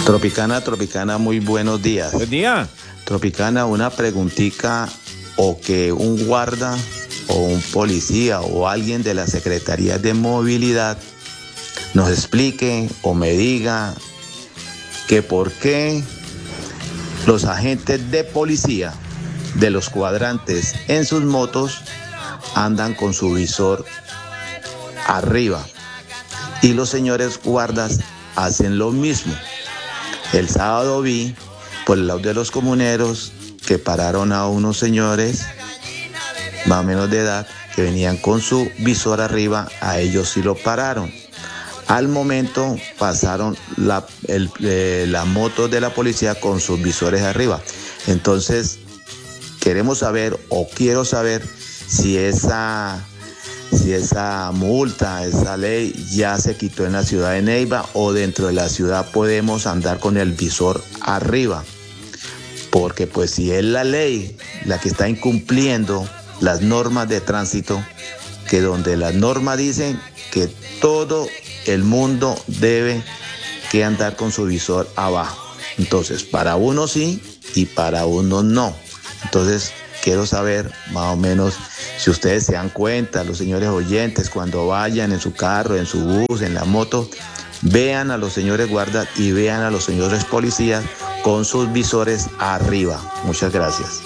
Tropicana, muy buenos días. Buen día. Tropicana, una preguntita, o que un guarda o un policía o alguien de la Secretaría de Movilidad nos explique o me diga que por qué los agentes de policía de los cuadrantes en sus motos andan con su visor arriba y los señores guardas hacen lo mismo. El sábado vi por el lado de los comuneros que pararon a unos señores más o menos de edad que venían con su visor arriba, a ellos sí lo pararon. Al momento pasaron la moto de la policía con sus visores arriba. Entonces queremos saber o quiero saber si esa multa, esa ley ya se quitó en la ciudad de Neiva o dentro de la ciudad podemos andar con el visor arriba. Porque pues si es la ley la que está incumpliendo las normas de tránsito, que donde las normas dicen que todo el mundo debe que andar con su visor abajo. Entonces, para uno sí y para uno no. Entonces, quiero saber más o menos si ustedes se dan cuenta, los señores oyentes, cuando vayan en su carro, en su bus, en la moto, vean a los señores guardas y vean a los señores policías con sus visores arriba. Muchas gracias.